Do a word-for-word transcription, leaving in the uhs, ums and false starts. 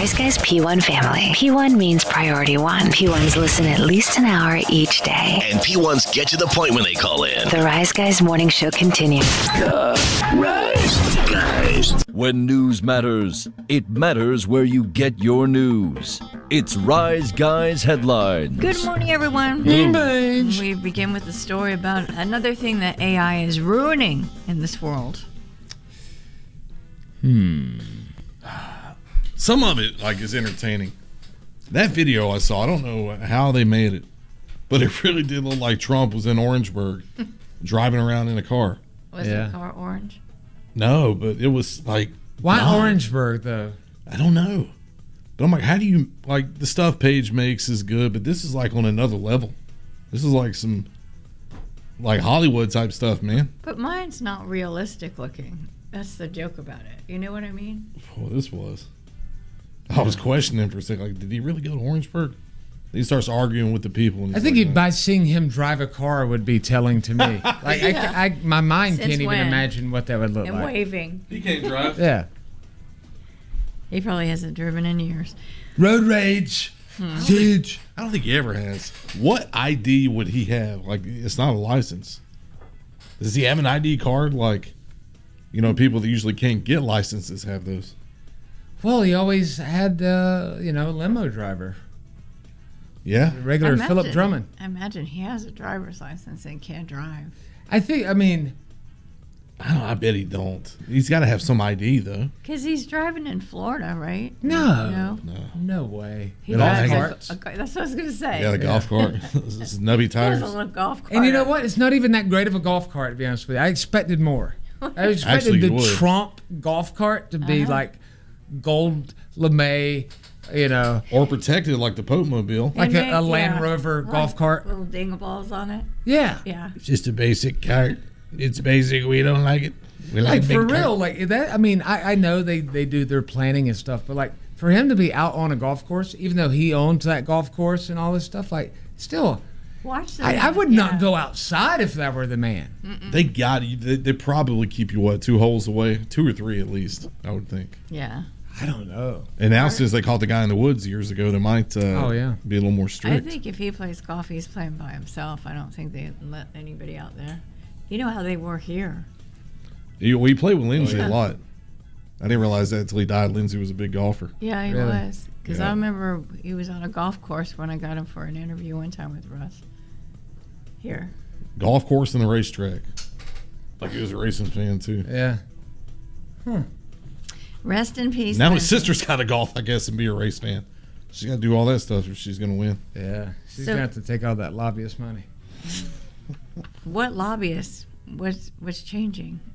Rise Guys P one family. P one means priority one. P ones listen at least an hour each day. And P ones get to the point when they call in. The Rise Guys morning show continues. The Rise Guys. When news matters, it matters where you get your news. It's Rise Guys headlines. Good morning, everyone. Mm. We begin with a story about another thing that A I is ruining in this world. Hmm. Some of it, like, is entertaining. That video I saw, I don't know how they made it, but it really did look like Trump was in Orangeburg driving around in a car. Was Yeah. the car orange? No, but it was like... Why not. Orangeburg, though? I don't know. But I'm like, how do you... Like, the stuff Paige makes is good, but this is, like, on another level. This is, like, some... Like, Hollywood type stuff, man. But mine's not realistic looking. That's the joke about it. You know what I mean? Well, this was. I was questioning for a second, like, did he really go to Orangeburg? He starts arguing with the people. And I think like, he, by seeing him drive a car would be telling to me. Like, Yeah. I, I, my mind Since can't even when? imagine what that would look And like. waving. he can't drive. Yeah. He probably hasn't driven in years. Road rage. It's huge. I don't think he ever has. What I D would he have? Like, it's not a license. Does he have an I D card? Like, you know, people that usually can't get licenses have those. Well, he always had, uh, you know, limo driver. Yeah. Regular Imagine- Philip Drummond. I imagine he has a driver's license and can't drive. I think, I mean, I don't. I bet he don't. He's got to have some I D though. Because he's driving in Florida, right? no. No. No. No way. He It all drives hangs- a, a, that's what I was going to say. Yeah, the golf cart. This is nubby He has tires. a little golf cart. And you know what? It's not even that great of a golf cart, to be honest with you. I expected more. I expected Actually, the you would. Trump golf cart to be Uh-huh. like gold lame, you know, Or protected like the Pope Mobile. like And a, they- a Land yeah, Rover like golf cart. Little dingaballs on it. Yeah. Yeah. It's just a basic cart. It's basic. We don't like it. We Like, for big real, cart. like that. I mean, I, I know they, they do their planning and stuff, but like for him to be out on a golf course, even though he owns that golf course and all this stuff, like still, Watch the I, I would yeah. not go outside if that were the man. They got you. They, they probably keep you what two holes away, two or three at least. I would think. Yeah. I don't know. And now since they caught the guy in the woods years ago, they might. Uh, Oh, yeah. Be a little more I strict. think if he plays golf, he's playing by himself. I don't think they let anybody out there. You know how they were here. You, we played with Lindsay yeah. a lot. I didn't realize that until he died. Lindsay was a big golfer. Yeah, he Really? was. Because Yeah. I remember he was on a golf course when I got him for an interview one time with Russ. Here. Golf course and the racetrack. Like he was a racing fan too. Yeah. Rest in peace. Now his Lindsay. sister's got to golf, I guess, and be a race fan. She's got to do all that stuff if she's going to win. Yeah. She's So- gonna have to take all that lobbyist money. What lobbyists? What's what's changing?